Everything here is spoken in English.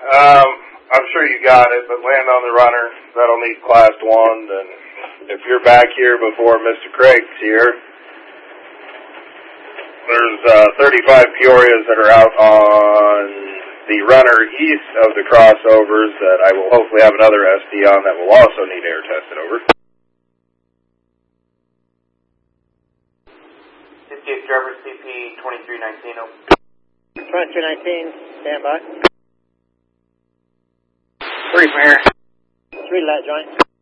I'm sure you got it, but land on the runner. That'll need Class 1, and if you're back here before Mr. Craig's here, there's 35 Peorias that are out on the runner east of the crossovers that I will hopefully have another SD on that will also need air tested. Over. 58 driver CP 2319, over. 2319, stand by. 3 from here. 3 lat joint.